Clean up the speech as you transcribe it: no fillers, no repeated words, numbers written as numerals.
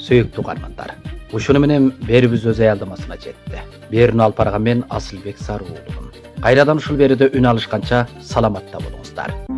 Сөйүктүү угармандар. Ушуну менен берибиз өз аялдамасына жетти. Берүүнү алып барган мен Асылбек Сарыуулумун. Кайрадан ушул берүүдө үн алышканча саламатта болуңуздар.